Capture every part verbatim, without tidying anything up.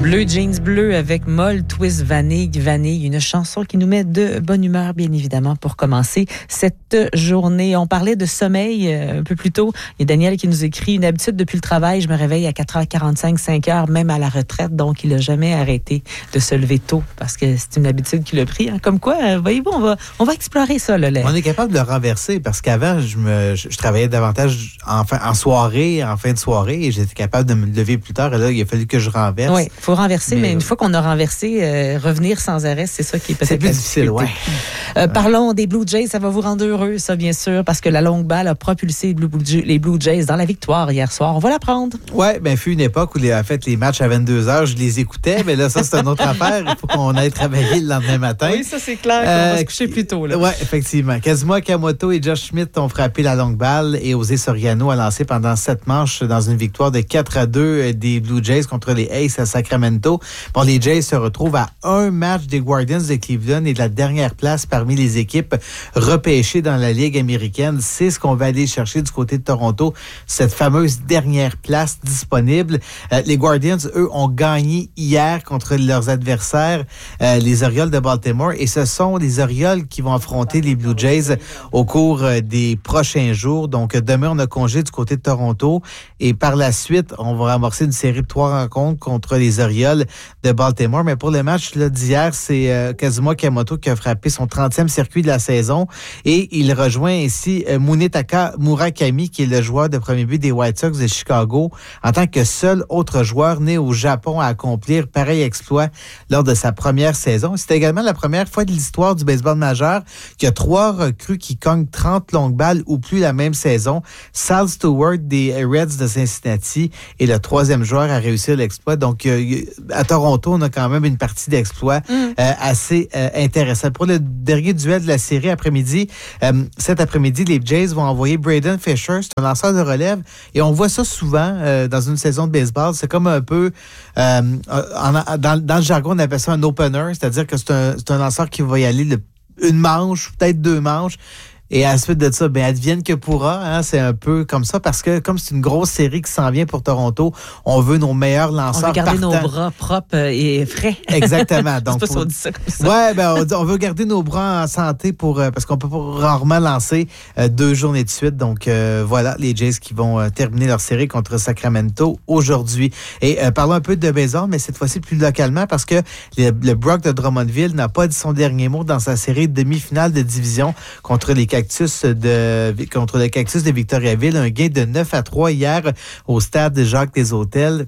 Bleu Jeans Bleu avec Molle Twist Vanille Vanille, une chanson qui nous met de bonne humeur, bien évidemment, pour commencer cette journée. On parlait de sommeil un peu plus tôt. Il y a Daniel qui nous écrit: une habitude depuis le travail, je me réveille à quatre heures quarante-cinq, cinq heures, même à la retraite, donc il n'a jamais arrêté de se lever tôt parce que c'est une habitude qu'il a pris. Hein. Comme quoi, voyez-vous, on va, on va explorer ça, là. On est capable de le renverser parce qu'avant, je, me, je, je travaillais davantage en, fin, en soirée, en fin de soirée, et j'étais capable de me lever plus tard. Et là, il a fallu que je renverse. Oui, il faut renverser, mais, mais une fois qu'on a renversé, euh, revenir sans arrêt, c'est ça qui est peut-être c'est plus difficile, oui. Euh, ouais. Parlons des Blue Jays, ça va vous rendre heureux, ça, bien sûr, parce que la longue balle a propulsé les Blue, les Blue Jays dans la victoire hier soir. On va l'apprendre. Oui, bien, il fut une époque où, les, en fait, les matchs à vingt-deux heures, je les écoutais, mais là, ça, c'est une autre affaire. Il faut qu'on aille travailler le lendemain matin. Oui, ça, c'est clair, qu'on euh, va se coucher plus tôt. Oui, effectivement. Kazuma Kamoto et Josh Schmidt ont frappé la longue balle et José Soriano a lancé pendant sept manches dans une victoire de quatre à deux des Blue Jays contre les Aces à Sacramento. Bon, les Jays se retrouvent à un match des Guardians de Cleveland et de la dernière place parmi les équipes repêchées dans la Ligue américaine. C'est ce qu'on va aller chercher du côté de Toronto, cette fameuse dernière place disponible. Euh, les Guardians, eux, ont gagné hier contre leurs adversaires, euh, les Orioles de Baltimore, et ce sont les Orioles qui vont affronter les Blue Jays au cours euh, des prochains jours. Donc, demain, on a congé du côté de Toronto et par la suite, on va amorcer une série de trois rencontres contre les Orioles de Baltimore. Mais pour le match là, d'hier, c'est euh, Kazuma Kamoto qui a frappé son trentième circuit de la saison et il rejoint ainsi euh, Munetaka Murakami, qui est le joueur de premier but des White Sox de Chicago, en tant que seul autre joueur né au Japon à accomplir pareil exploit lors de sa première saison. C'est également la première fois de l'histoire du baseball majeur qu'il y a trois recrues qui cognent trente longues balles ou plus la même saison. Sal Stewart des Reds de Cincinnati est le troisième joueur à réussir l'exploit. Donc, euh, à Toronto, on a quand même une partie d'exploit mm. euh, assez euh, intéressante. Pour le dernier duel de la série après-midi, euh, cet après-midi, les Jays vont envoyer Braden Fisher, c'est un lanceur de relève, et on voit ça souvent euh, dans une saison de baseball. C'est comme un peu, euh, en, dans, dans le jargon, on appelle ça un opener, c'est-à-dire que c'est un, c'est un lanceur qui va y aller le, une manche, peut-être deux manches. Et à la suite de ça, ben advienne que pourra, hein, c'est un peu comme ça, parce que comme c'est une grosse série qui s'en vient pour Toronto, on veut nos meilleurs lanceurs. On veut garder partants. nos bras propres et frais. Exactement. Donc, c'est pas pour... si on dit ça comme ça. Ouais, ben on, on veut garder nos bras en santé pour euh, parce qu'on peut rarement lancer euh, deux journées de suite. Donc euh, voilà, les Jays qui vont euh, terminer leur série contre Sacramento aujourd'hui. Et euh, parlons un peu de baseball, mais cette fois-ci plus localement, parce que le, le Brock de Drummondville n'a pas dit son dernier mot dans sa série de demi-finale de division contre les Cactus de, contre le Cactus de Victoriaville. Un gain de neuf à trois hier au stade Jacques-des-Hôtels.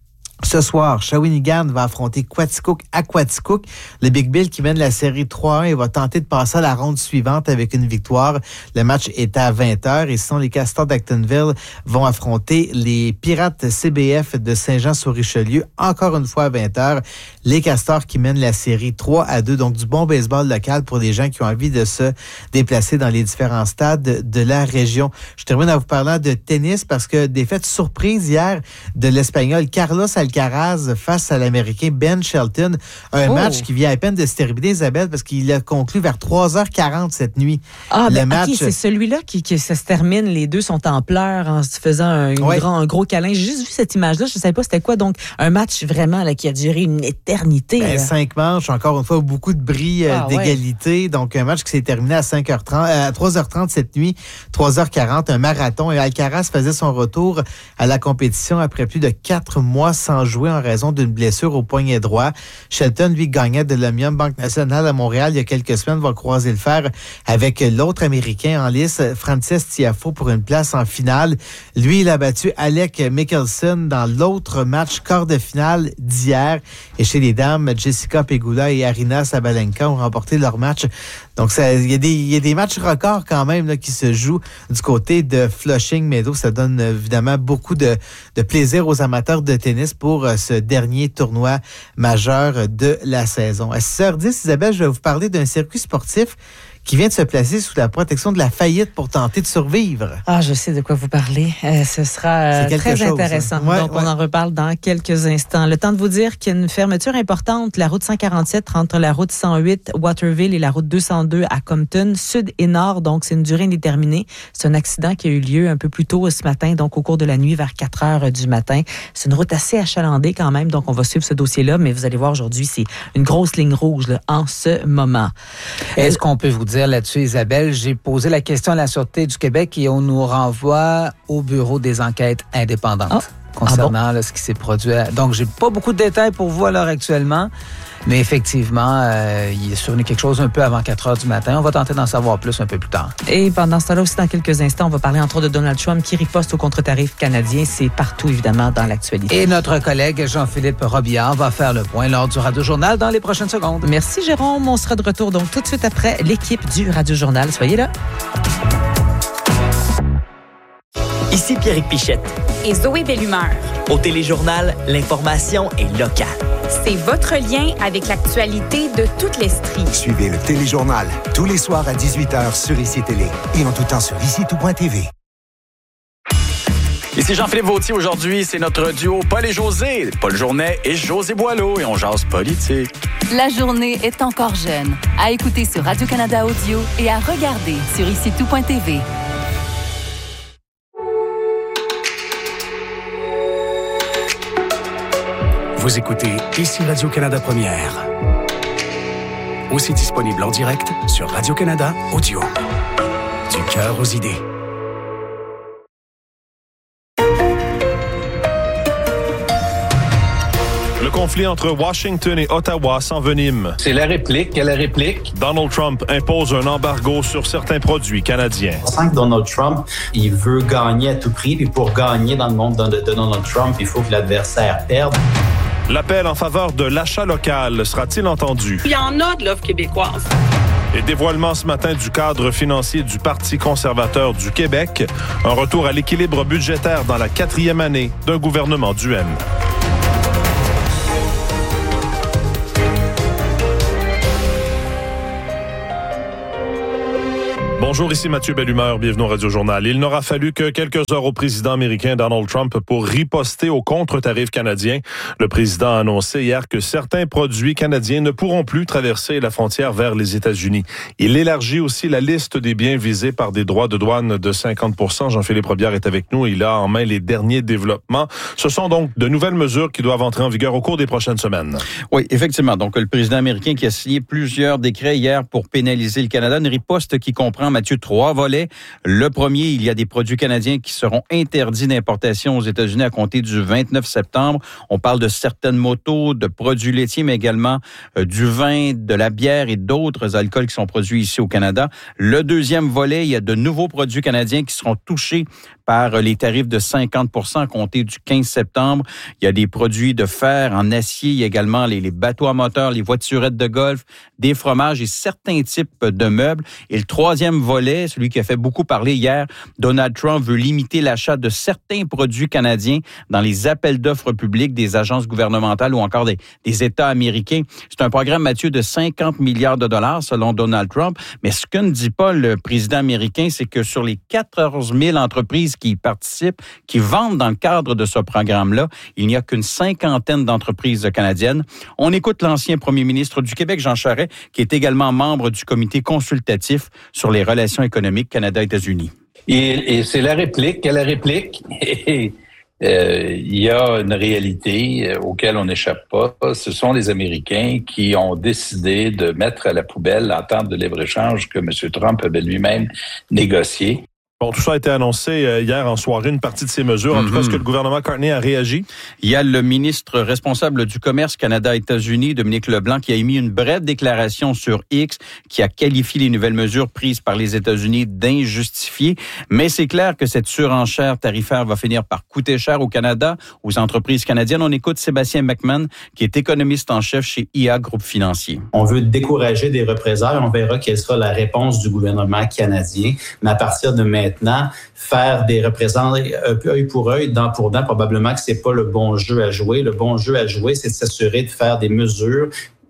Ce soir, Shawinigan va affronter Quaticook à Quaticook. Le Big Bill qui mène la série trois à un et va tenter de passer à la ronde suivante avec une victoire. Le match est à vingt heures et sinon les Castors d'Actonville vont affronter les Pirates C B F de Saint-Jean-sur-Richelieu. Encore une fois à vingt heures. Les Castors qui mènent la série trois à deux. Donc du bon baseball local pour les gens qui ont envie de se déplacer dans les différents stades de la région. Je termine en vous parlant de tennis parce que défaite surprise hier de l'Espagnol Carlos Alcaraz Alcaraz face à l'Américain Ben Shelton. Un oh. match qui vient à peine de se terminer, Isabelle, parce qu'il a conclu vers trois heures quarante cette nuit. Ah, le ben, match... OK, c'est celui-là qui, qui ça se termine. Les deux sont en pleurs en se faisant un, ouais. grand, un gros câlin. J'ai juste vu cette image-là. Je ne savais pas c'était quoi. Donc, un match vraiment là, qui a duré une éternité. Ben, cinq manches, encore une fois, beaucoup de bris euh, ah, d'égalité. Ouais. Donc, un match qui s'est terminé à cinq heures trente, euh, à trois heures trente cette nuit, trois heures quarante, un marathon. Et Alcaraz faisait son retour à la compétition après plus de quatre mois sans jouer en raison d'une blessure au poignet droit. Shelton, lui, gagnait de l'Omnium Banque Nationale à Montréal il y a quelques semaines, va croiser le fer avec l'autre Américain en lice, Frances Tiafoe, pour une place en finale. Lui, il a battu Alec Mickelson dans l'autre match quart de finale d'hier. Et chez les dames, Jessica Pegula et Arina Sabalenka ont remporté leur match. Donc, il y, y a des matchs records quand même là, qui se jouent du côté de Flushing Meadows. Ça donne évidemment beaucoup de, de plaisir aux amateurs de tennis pour euh, ce dernier tournoi majeur de la saison. À six heures dix, Isabelle, je vais vous parler d'un circuit sportif qui vient de se placer sous la protection de la faillite pour tenter de survivre. Ah, je sais de quoi vous parlez. Euh, ce sera euh, très chose, intéressant. Hein? Ouais, Donc, ouais. on en reparle dans quelques instants. Le temps de vous dire qu'il y a une fermeture importante, la route cent quarante-sept entre la route cent huit, Waterville, et la route deux cent deux à Compton, sud et nord. Donc, c'est une durée indéterminée. C'est un accident qui a eu lieu un peu plus tôt ce matin, donc au cours de la nuit, vers quatre heures du matin. C'est une route assez achalandée quand même, donc on va suivre ce dossier-là, mais vous allez voir aujourd'hui, c'est une grosse ligne rouge là, en ce moment. Est-ce qu'on peut vous dire là-dessus, Isabelle, j'ai posé la question à la Sûreté du Québec et on nous renvoie au Bureau des enquêtes indépendantes. Oh. Concernant ah bon? là, ce qui s'est produit. Donc, j'ai pas beaucoup de détails pour vous à l'heure actuellement, mais effectivement, euh, il est survenu quelque chose un peu avant quatre heures du matin. On va tenter d'en savoir plus un peu plus tard. Et pendant ce temps-là aussi, dans quelques instants, on va parler entre autres de Donald Trump qui riposte au contre-tarif canadien. C'est partout, évidemment, dans l'actualité. Et notre collègue Jean-Philippe Robillard va faire le point lors du Radio-Journal dans les prochaines secondes. Merci, Jérôme. On sera de retour donc tout de suite après l'équipe du Radio-Journal. Soyez là. Ici Pierrick Pichette. Et Zoé Bellumeur. Au Téléjournal, l'information est locale. C'est votre lien avec l'actualité de toute l'Estrie. Suivez le Téléjournal tous les soirs à dix-huit heures sur Ici Télé et en tout temps sur ici tout point t v. Ici Jean-Philippe Vautier. Aujourd'hui, c'est notre duo Paul et José. Paul Journet et José Boileau. Et on jase politique. La journée est encore jeune. À écouter sur Radio-Canada Audio et à regarder sur ici tout point t v. Vous écoutez Ici Radio-Canada Première. Aussi disponible en direct sur Radio-Canada Audio. Du cœur aux idées. Le conflit entre Washington et Ottawa s'envenime. C'est la réplique. Quelle réplique? Donald Trump impose un embargo sur certains produits canadiens. On sent que Donald Trump, il veut gagner à tout prix. Puis pour gagner dans le monde de Donald Trump, il faut que l'adversaire perde. L'appel en faveur de l'achat local sera-t-il entendu? Il y en a de l'offre québécoise. Et dévoilement ce matin du cadre financier du Parti conservateur du Québec. Un retour à l'équilibre budgétaire dans la quatrième année d'un gouvernement du N. Bonjour, ici Mathieu Bellumeur, bienvenue au Radio-Journal. Il n'aura fallu que quelques heures au président américain Donald Trump pour riposter au contre-tarif canadien. Le président a annoncé hier que certains produits canadiens ne pourront plus traverser la frontière vers les États-Unis. Il élargit aussi la liste des biens visés par des droits de douane de cinquante pour cent. Jean-Philippe Robillard est avec nous. Il a en main les derniers développements. Ce sont donc de nouvelles mesures qui doivent entrer en vigueur au cours des prochaines semaines. Oui, effectivement. Donc, le président américain qui a signé plusieurs décrets hier pour pénaliser le Canada, une riposte qui comprend, Mathieu, trois volets. Le premier, il y a des produits canadiens qui seront interdits d'importation aux États-Unis à compter du vingt-neuf septembre. On parle de certaines motos, de produits laitiers, mais également euh, du vin, de la bière et d'autres alcools qui sont produits ici au Canada. Le deuxième volet, il y a de nouveaux produits canadiens qui seront touchés par les tarifs de cinquante pour cent à compter du quinze septembre. Il y a des produits de fer en acier, il y a également les, les bateaux à moteur, les voiturettes de golf, des fromages et certains types de meubles. Et le troisième volet, celui qui a fait beaucoup parler hier, Donald Trump veut limiter l'achat de certains produits canadiens dans les appels d'offres publics des agences gouvernementales ou encore des, des États américains. C'est un programme, Mathieu, de cinquante milliards de dollars selon Donald Trump. Mais ce que ne dit pas le président américain, c'est que sur les quatorze mille entreprises qui y participent, qui vendent dans le cadre de ce programme-là, il n'y a qu'une cinquantaine d'entreprises canadiennes. On écoute l'ancien premier ministre du Québec, Jean Charest, qui est également membre du comité consultatif sur les relations économiques Canada-États-Unis. Et, et c'est la réplique, la réplique. Et, euh, il y a une réalité auquel on n'échappe pas. Ce sont les Américains qui ont décidé de mettre à la poubelle l'entente de libre-échange que M. Trump avait lui-même négociée. Bon, tout ça a été annoncé hier en soirée, une partie de ces mesures. En mm-hmm. tout cas, est-ce que le gouvernement Carney a réagi? Il y a le ministre responsable du commerce Canada-États-Unis, Dominique Leblanc, qui a émis une brève déclaration sur X, qui a qualifié les nouvelles mesures prises par les États-Unis d'injustifiées. Mais c'est clair que cette surenchère tarifaire va finir par coûter cher au Canada, aux entreprises canadiennes. On écoute Sébastien McMahon, qui est économiste en chef chez I A Groupe Financier. On veut décourager des représailles. On verra quelle sera la réponse du gouvernement canadien. Mais à partir de maintenant, Maintenant, faire des représailles œil pour œil, dent pour dent, probablement que c'est pas le bon jeu à jouer. Le bon jeu à jouer, c'est de s'assurer de faire des mesures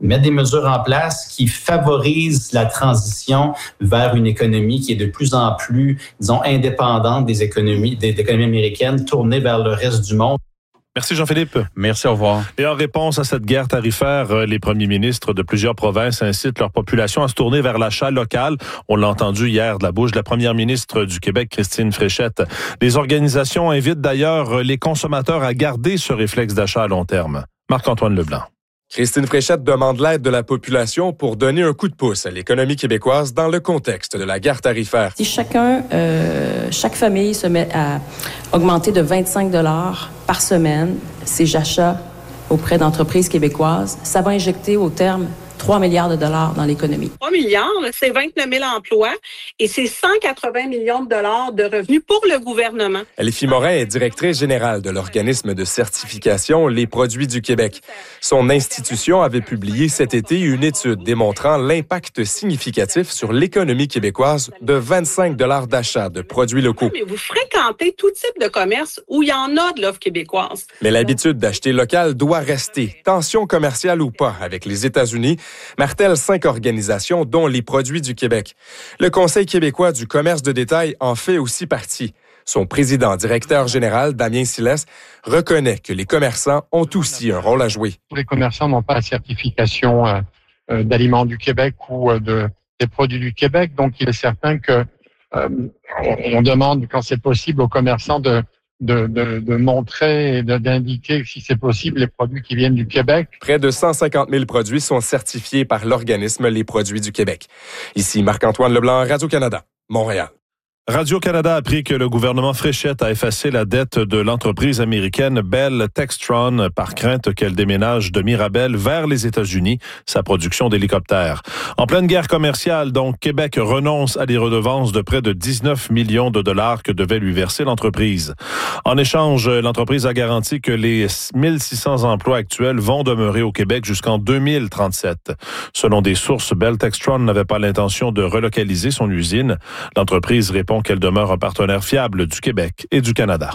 mettre des mesures en place qui favorisent la transition vers une économie qui est de plus en plus, disons, indépendante des économies, des, des économies américaines, tournée vers le reste du monde. Merci Jean-Philippe. Merci, au revoir. Et en réponse à cette guerre tarifaire, les premiers ministres de plusieurs provinces incitent leur population à se tourner vers l'achat local. On l'a entendu hier de la bouche de la première ministre du Québec, Christine Fréchette. Les organisations invitent d'ailleurs les consommateurs à garder ce réflexe d'achat à long terme. Marc-Antoine Leblanc. Christine Fréchette demande l'aide de la population pour donner un coup de pouce à l'économie québécoise dans le contexte de la guerre tarifaire. Si chacun, euh, chaque famille se met à augmenter de vingt-cinq dollars par semaine ses achats auprès d'entreprises québécoises, ça va injecter au terme trois milliards de dollars dans l'économie. trois milliards, c'est vingt-neuf mille emplois et c'est cent quatre-vingts millions de dollars de revenus pour le gouvernement. Elfie Morin est directrice générale de l'organisme de certification Les Produits du Québec. Son institution avait publié cet été une étude démontrant l'impact significatif sur l'économie québécoise de vingt-cinq dollars d'achat de produits locaux. Mais vous fréquentez tout type de commerce où il y en a de l'offre québécoise. Mais l'habitude d'acheter local doit rester, tension commerciale ou pas, avec les États-Unis, martèlent cinq organisations, dont les Produits du Québec. Le Conseil québécois du commerce de détail en fait aussi partie. Son président-directeur général, Damien Silès, reconnaît que les commerçants ont aussi un rôle à jouer. Les commerçants n'ont pas la certification euh, euh, d'aliments du Québec ou euh, de, des produits du Québec, donc il est certain que euh, on, on demande, quand c'est possible, aux commerçants de De, de, de montrer et de, d'indiquer, si c'est possible, les produits qui viennent du Québec. Près de cent cinquante mille produits sont certifiés par l'organisme Les Produits du Québec. Ici Marc-Antoine Leblanc, Radio-Canada, Montréal. Radio-Canada a appris que le gouvernement Fréchette a effacé la dette de l'entreprise américaine Bell Textron par crainte qu'elle déménage de Mirabel vers les États-Unis, sa production d'hélicoptères. En pleine guerre commerciale, donc, Québec renonce à des redevances de près de dix-neuf millions de dollars que devait lui verser l'entreprise. En échange, l'entreprise a garanti que les mille six cents emplois actuels vont demeurer au Québec jusqu'en deux mille trente-sept. Selon des sources, Bell Textron n'avait pas l'intention de relocaliser son usine. L'entreprise répond qu'elle demeure un partenaire fiable du Québec et du Canada.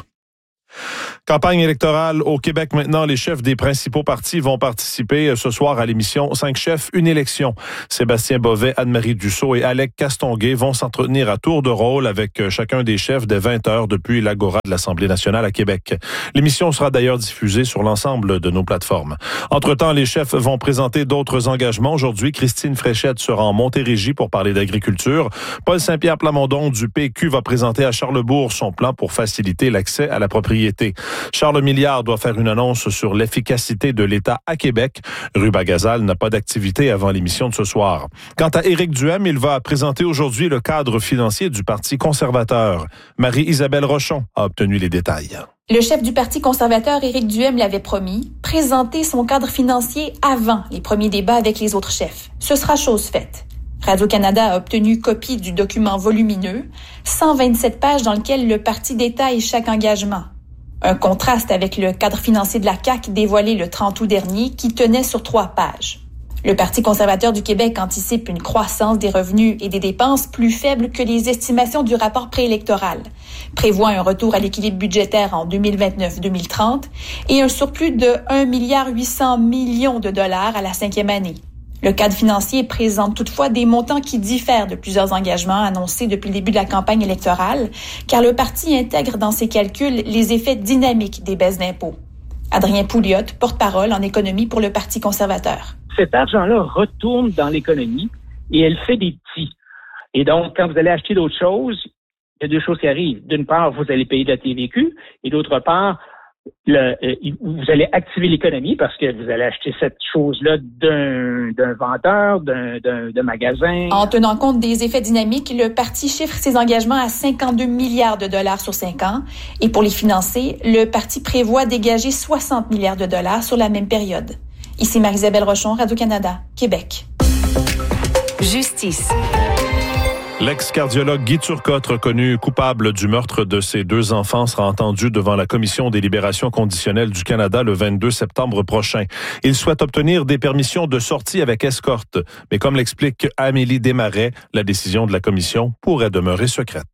Campagne électorale au Québec maintenant. Les chefs des principaux partis vont participer ce soir à l'émission Cinq chefs, une élection. Sébastien Bovet, Anne-Marie Dussault et Alec Castonguay vont s'entretenir à tour de rôle avec chacun des chefs dès vingt heures depuis l'Agora de l'Assemblée nationale à Québec. L'émission sera d'ailleurs diffusée sur l'ensemble de nos plateformes. Entre-temps, les chefs vont présenter d'autres engagements. Aujourd'hui, Christine Fréchette sera en Montérégie pour parler d'agriculture. Paul Saint-Pierre Plamondon du P Q va présenter à Charlesbourg son plan pour faciliter l'accès à la propriété. Charles Milliard doit faire une annonce sur l'efficacité de l'État à Québec. Ruba Gazal n'a pas d'activité avant l'émission de ce soir. Quant à Éric Duhem, il va présenter aujourd'hui le cadre financier du Parti conservateur. Marie-Isabelle Rochon a obtenu les détails. Le chef du Parti conservateur, Éric Duhem, l'avait promis, présenter son cadre financier avant les premiers débats avec les autres chefs. Ce sera chose faite. Radio-Canada a obtenu copie du document volumineux, cent vingt-sept pages dans lequel le parti détaille chaque engagement. Un contraste avec le cadre financier de la C A Q dévoilé le trente août dernier qui tenait sur trois pages. Le Parti conservateur du Québec anticipe une croissance des revenus et des dépenses plus faible que les estimations du rapport préélectoral, prévoit un retour à l'équilibre budgétaire en deux mille vingt-neuf deux mille trente et un surplus de un milliard huit cents millions de dollars à la cinquième année. Le cadre financier présente toutefois des montants qui diffèrent de plusieurs engagements annoncés depuis le début de la campagne électorale, car le parti intègre dans ses calculs les effets dynamiques des baisses d'impôts. Adrien Pouliot, porte-parole en économie pour le Parti conservateur. Cet argent-là retourne dans l'économie et elle fait des petits. Et donc, quand vous allez acheter d'autres choses, il y a deux choses qui arrivent. D'une part, vous allez payer de la T V Q et d'autre part, Le, euh, vous allez activer l'économie parce que vous allez acheter cette chose-là d'un, d'un vendeur, d'un, d'un, d'un magasin. En tenant compte des effets dynamiques, le parti chiffre ses engagements à cinquante-deux milliards de dollars sur cinq ans. Et pour les financer, le parti prévoit dégager soixante milliards de dollars sur la même période. Ici Marie-Isabelle Rochon, Radio-Canada, Québec. Justice. L'ex-cardiologue Guy Turcotte, reconnu coupable du meurtre de ses deux enfants, sera entendu devant la Commission des libérations conditionnelles du Canada le vingt-deux septembre prochain. Il souhaite obtenir des permissions de sortie avec escorte. Mais comme l'explique Amélie Desmarais, la décision de la Commission pourrait demeurer secrète.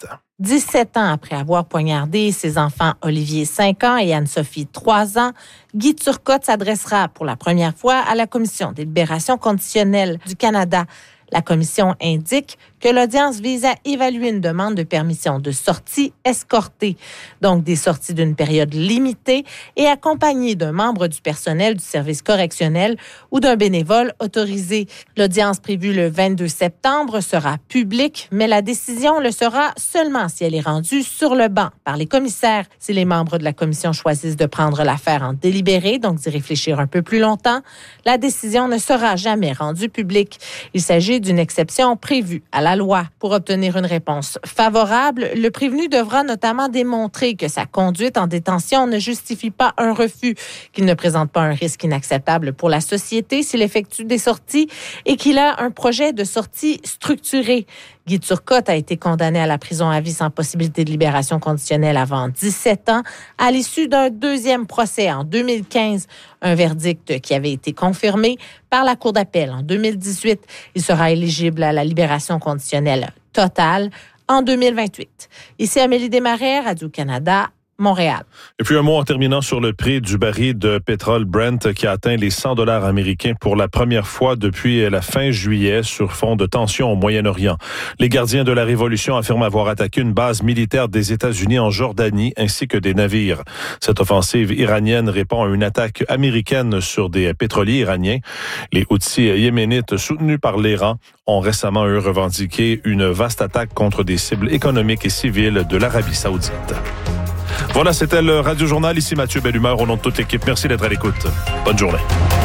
dix-sept ans après avoir poignardé ses enfants Olivier, cinq ans, et Anne-Sophie, trois ans, Guy Turcotte s'adressera pour la première fois à la Commission des libérations conditionnelles du Canada. La commission indique que l'audience vise à évaluer une demande de permission de sortie escortée, donc des sorties d'une période limitée et accompagnées d'un membre du personnel du service correctionnel ou d'un bénévole autorisé. L'audience prévue le vingt-deux septembre sera publique, mais la décision le sera seulement si elle est rendue sur le banc par les commissaires. Si les membres de la commission choisissent de prendre l'affaire en délibéré, donc d'y réfléchir un peu plus longtemps, la décision ne sera jamais rendue publique. Il s'agit d'une exception prévue à la loi. Pour obtenir une réponse favorable, le prévenu devra notamment démontrer que sa conduite en détention ne justifie pas un refus, qu'il ne présente pas un risque inacceptable pour la société s'il effectue des sorties et qu'il a un projet de sortie structuré. Guy Turcotte a été condamné à la prison à vie sans possibilité de libération conditionnelle avant dix-sept ans à l'issue d'un deuxième procès en deux mille quinze, un verdict qui avait été confirmé par la Cour d'appel en deux mille dix-huit. Il sera éligible à la libération conditionnelle totale en deux mille vingt-huit. Ici Amélie Desmarais, Radio-Canada, Montréal. Et puis un mot en terminant sur le prix du baril de pétrole Brent qui a atteint les cent dollars américains pour la première fois depuis la fin juillet sur fond de tensions au Moyen-Orient. Les gardiens de la révolution affirment avoir attaqué une base militaire des États-Unis en Jordanie ainsi que des navires. Cette offensive iranienne répond à une attaque américaine sur des pétroliers iraniens. Les Houthis yéménites soutenus par l'Iran ont récemment eux revendiqué une vaste attaque contre des cibles économiques et civiles de l'Arabie saoudite. Voilà, c'était le Radio Journal. Ici Mathieu Bellumeur au nom de toute l'équipe. Merci d'être à l'écoute. Bonne journée.